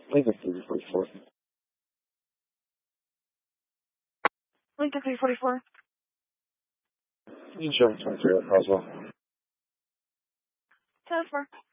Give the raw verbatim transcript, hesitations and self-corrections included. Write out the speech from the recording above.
Lincoln three forty-four. Lincoln three forty-four. Insurance twenty-three at Roswell. ten four.